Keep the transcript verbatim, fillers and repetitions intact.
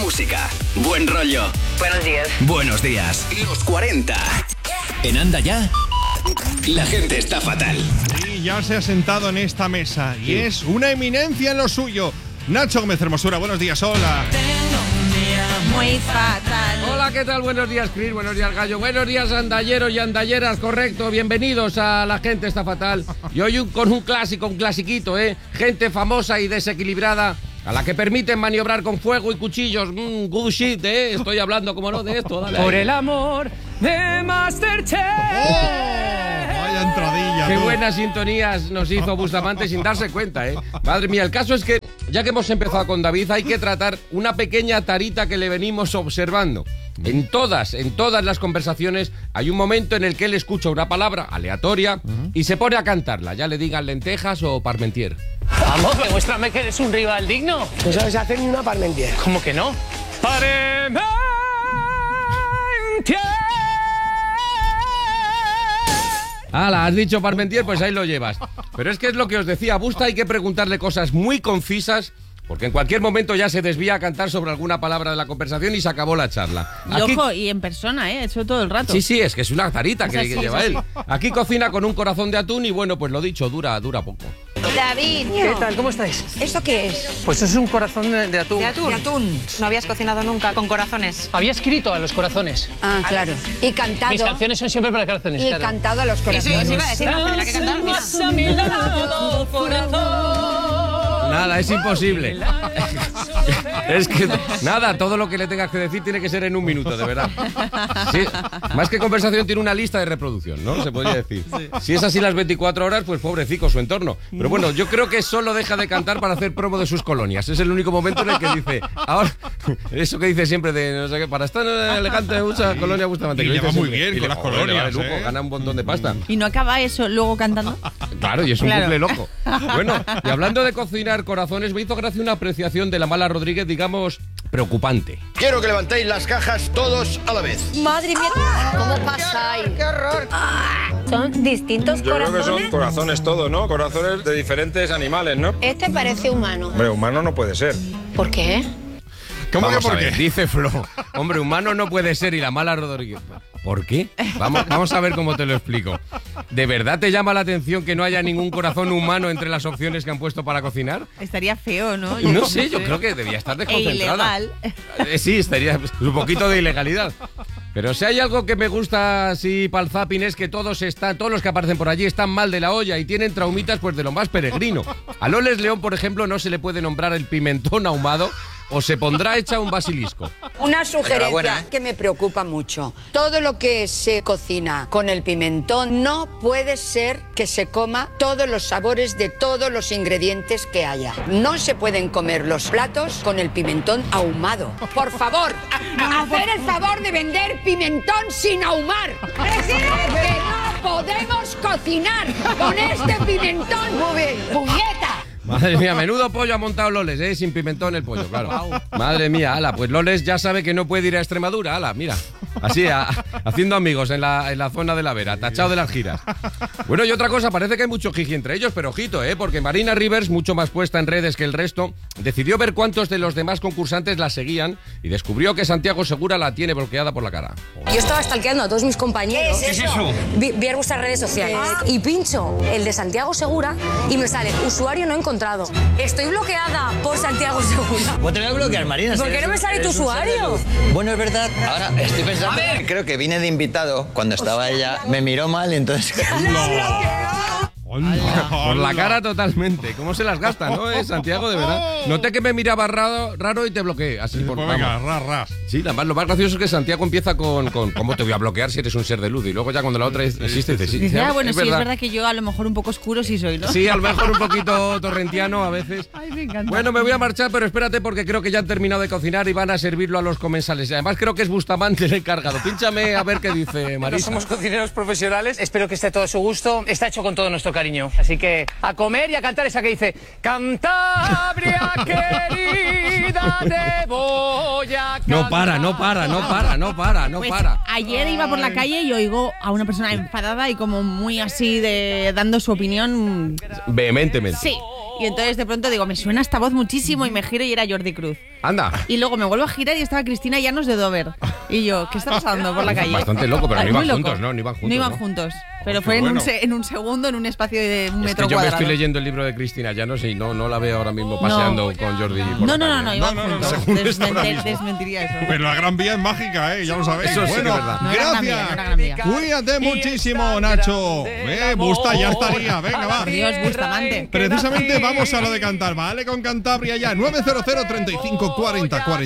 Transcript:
música, buen rollo. Buenos días. Buenos días. Los cuarenta. En Anda Ya, la gente está fatal. Y ya se ha sentado en esta mesa y es una eminencia en lo suyo. Nacho Gómez Hermosura, buenos días, hola. Muy fatal. Hola, ¿qué tal? Buenos días, Chris. Buenos días, Gallo. Buenos días, andalleros y andalleras. Correcto. Bienvenidos a La Gente Está Fatal. Y hoy un, con un clásico, un clasiquito, ¿eh? Gente famosa y desequilibrada a la que permiten maniobrar con fuego y cuchillos. Mmm, good shit, ¿eh? Estoy hablando, como no, de esto. Dale Por ahí. el amor de Masterchef. ¡Oh! Vaya entradilla. Qué tú. buenas sintonías nos hizo Bustamante sin darse cuenta, ¿eh? Madre mía, el caso es que, ya que hemos empezado con David, hay que tratar una pequeña tarita que le venimos observando. En todas, en todas las conversaciones hay un momento en el que él escucha una palabra aleatoria y se pone a cantarla, ya le digan lentejas o parmentier. Vamos, demuéstrame que eres un rival digno. No sabes hacer ni una parmentier. ¿Cómo que no? Parmentier. ¡Hala! Has dicho parmentier, pues ahí lo llevas. Pero es que es lo que os decía, a Busta hay que preguntarle cosas muy concisas, porque en cualquier momento ya se desvía a cantar sobre alguna palabra de la conversación y se acabó la charla. Y Aquí... ojo, y en persona, ¿eh? Eso todo el rato. Sí, sí, es que es una tarita que, Es así, que lleva es él. así. Aquí cocina con un corazón de atún y bueno, pues lo dicho, dura, dura poco. David, ¿Qué tal? ¿Cómo estáis? ¿esto qué es? Pues eso es un corazón de, de atún. ¿De atún? De atún. No habías cocinado nunca con corazones. Había escrito a los corazones. Ah, claro. Y cantado. Mis canciones son siempre para corazones, Y claro. cantado a los corazones. iba a decir, no, tendrá que cantar, mira. A mi lado, corazón. Nada, es imposible. Es que, nada, todo lo que le tengas que decir tiene que ser en un minuto, de verdad. Sí, más que conversación tiene una lista de reproducción, ¿no? Se podría decir. Si es así las veinticuatro horas, pues pobrecico su entorno. Pero bueno, yo creo que solo deja de cantar para hacer promo de sus colonias. Es el único momento en el que dice, ahora, eso que dice siempre de, no sé qué, para estar elegante mucha colonia Bustamante. Y que le dice va muy siempre. bien Y con le- las joder, le va colonias, de lujo, ¿eh? gana un montón de pasta. ¿Y no acaba eso luego cantando? Claro, y es un Claro. bucle loco. Bueno, y hablando de cocinar corazones, me hizo gracia una apreciación de la Mala Rodríguez, digamos, preocupante. Quiero que levantéis las cajas todos a la vez. Madre mía, ¿cómo pasáis? ¡Qué horror! ¿Son distintos Yo creo que corazones? son corazones todo, ¿no? Corazones de diferentes animales, ¿no? Este parece humano. Hombre, humano no puede ser. ¿Por qué? ¿Cómo que Vamos a por ver, qué? dice Flo. Hombre, humano no puede ser y la Mala Rodríguez. ¿Por qué? Vamos, vamos a ver cómo te lo explico. ¿De verdad te llama la atención que no haya ningún corazón humano entre las opciones que han puesto para cocinar? Estaría feo, ¿no? No sé, yo creo que debía estar E desconcentrada. ilegal. Eh, sí, estaría un poquito de ilegalidad. Pero si hay algo que me gusta así para el zapping es que todos están, todos los que aparecen por allí están mal de la olla y tienen traumitas pues de lo más peregrino. A Loles León, por ejemplo, no se le puede nombrar el pimentón ahumado o se pondrá hecha un basilisco. Una sugerencia Enhorabuena, ¿eh? que me preocupa mucho. Todo lo que se cocina con el pimentón no puede ser que se coma todos los sabores de todos los ingredientes que haya. No se pueden comer los platos con el pimentón ahumado. Por favor, hacer el favor de vender pimentón sin ahumar. Es que no podemos cocinar con este pimentón. Muy bien. ¡Puñeta! Madre mía, menudo pollo ha montado Loles, ¿eh? Sin pimentón el pollo, claro. Madre mía, ala, pues Loles ya sabe que no puede ir a Extremadura, ala, mira. Así, a- haciendo amigos en la, en la zona de la Vera, tachado de las giras. Bueno, y otra cosa, parece que hay mucho jiji entre ellos, pero ojito, ¿eh? Porque Marina Rivers, mucho más puesta en redes que el resto, decidió ver cuántos de los demás concursantes la seguían y descubrió que Santiago Segura la tiene bloqueada por la cara. Yo estaba stalkeando a todos mis compañeros. ¿Qué es eso? Vi, vi vuestras redes sociales y pincho el de Santiago Segura y me sale usuario no encontrado. Estoy bloqueada por Santiago Segura. ¿Cómo te voy a bloquear, Marina? ¿Por Si qué eres no me un- sale tu eres un ser de usuario? luz. Bueno, es verdad. Ahora estoy pensando. Creo que vine de invitado cuando estaba ella. Me miró mal y entonces. Hola, Por la hola. cara totalmente. ¿Cómo se las gasta, no, eh, Santiago? De verdad. Noté que me miraba raro, raro y te bloqueé. Así por Pues vamos. venga, ras, ras. Sí, además lo más gracioso es que Santiago empieza con, con ¿cómo te voy a bloquear si eres un ser de luz? Y luego ya cuando la otra es- existe, dice, sí, Dice, sí, ah, bueno, sí, es verdad que yo a lo mejor un poco oscuro sí soy, ¿no? Sí, a lo mejor un poquito torrentiano a veces. Ay, me encanta. Bueno, me voy a marchar, pero espérate porque creo que ya han terminado de cocinar y van a servirlo a los comensales. Y además creo que es Bustamante el encargado. Pínchame a ver qué dice No Marisa. somos cocineros profesionales. Espero que esté todo a su gusto. Está hecho con todo nuestro cariño. Así que a comer y a cantar esa que dice Cantabria querida te voy a cantar. No para, no para, no para, no para, no Pues para. ayer iba por la calle y oigo a una persona enfadada y como muy así de dando su opinión. Vehementemente. Sí. Y entonces de pronto digo, me suena esta voz muchísimo y me giro y era Jordi Cruz. Anda. Y luego me vuelvo a girar y estaba Cristina Llanos de Dover. Y yo, ¿qué está pasando por la calle? Bastante loco, pero no Muy iban loco. juntos, ¿no? No iban juntos. No iban ¿no? juntos. Pero fue bueno. en, un se- en un segundo, en un espacio de un Es metro que yo me cuadrado. estoy leyendo el libro de Cristina Llanos y no, no la veo ahora mismo paseando con Jordi. por No, la no, no, calle. no, iban No, no, no, juntos. según esto ahora Desmente- mismo. desmentiría eso. Pero la Gran Vía es mágica, ¿eh? Ya lo sabéis. Eso sí que bueno, es verdad. No era Gran Vía, gracias. no era Gran Vía. Cuídate muchísimo, Nacho. Eh, Busta, ya estaría. Venga, va. Por Dios, Bustamante. Precisamente vamos a lo de cantar. Vale, con Cantabria ya. nueve cero cero, treinta y cinco, cuarenta, cuarenta.